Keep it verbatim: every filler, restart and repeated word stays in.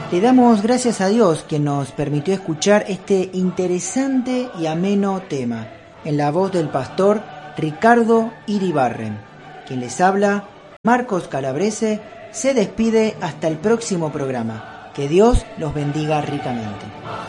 Le damos gracias a Dios que nos permitió escuchar este interesante y ameno tema, en la voz del pastor Ricardo Iribarren. Quien les habla, Marcos Calabrese, se despide hasta el próximo programa. Que Dios los bendiga ricamente.